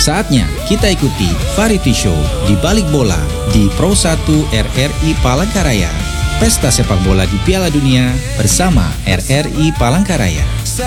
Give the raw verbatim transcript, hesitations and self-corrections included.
Saatnya kita ikuti Variety Show di Balik Bola di Pro satu R R I Palangkaraya. Pesta sepak bola di Piala Dunia bersama R R I Palangkaraya.